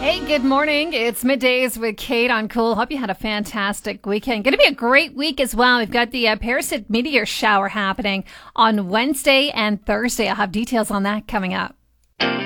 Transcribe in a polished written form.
Hey, good morning. It's Middays with Kate on Cool. Hope you had a fantastic weekend. Going to be a great week as well. We've got the Parasite meteor shower happening on Wednesday and Thursday. I'll have details on that coming up.